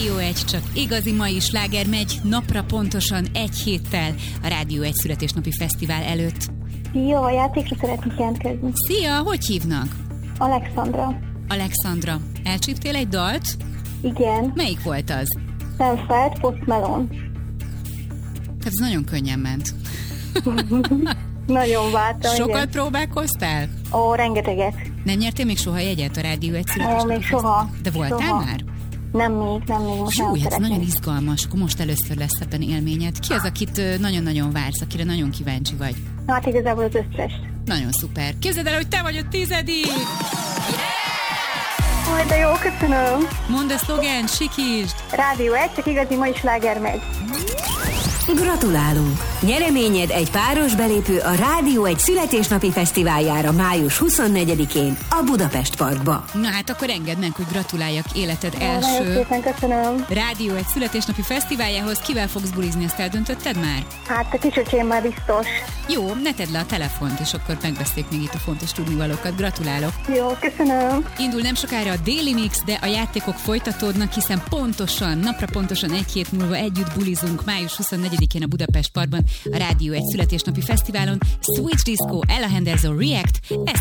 Rádió 1, csak igazi mai sláger megy napra pontosan egy héttel a Rádió 1 születésnapi fesztivál előtt. Szia, a játékra szeretnék jelentkezni. Szia, hogy hívnak? Alexandra. Alexandra, elcsíptél egy dalt? Igen. Melyik volt az? Stanford, Post Malone. Tehát ez nagyon könnyen ment. Nagyon vártam. Sokat igen. próbálkoztál? Ó, rengeteget. Nem nyertél még soha jegyet a Rádió 1 Ó, születésnapi még soha. De voltál Soha. már? Nem még. Most Jó, nem ez szeretnék. nagyon izgalmas, akkor most először lesz ebben élményed. Ki az, akit nagyon-nagyon vársz, akire nagyon kíváncsi vagy? Hát igazából az összes. Nagyon szuper. Képzeld el, hogy te vagy a 10. Ó, de jó, köszönöm. Mondd a szlogent, sikítsd! Rádió 1, csak igazi mai sláger megy. Gratulálunk! Nyereményed egy páros belépő a Rádió 1 születésnapi fesztiváljára május 24-én a Budapest Parkba. Na hát akkor engedd meg, hogy gratuláljak életed Nagyon első szépen köszönöm. Rádió 1 születésnapi fesztiváljához. Kivel fogsz bulizni, ezt eldöntötted már? Hát a kisöcsém már biztos. Jó, ne tedd le a telefont, és akkor megbeszéljük még itt a fontos tudnivalókat. Gratulálok! Jó, köszönöm. Indul nem sokára a Daily Mix, de a játékok folytatódnak, hiszen napra pontosan egy hét múlva együtt bulizunk május 24-én a Budapest Parkban a Rádió 1 születésnapi fesztiválon. Switch Disco, Ella Henderson, React, ezt